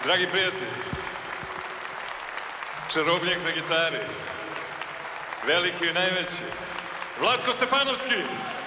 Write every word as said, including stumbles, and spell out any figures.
Dragi prijatelji, čarobnjak na gitari, veliki i najveći, Vlatko Stefanovski!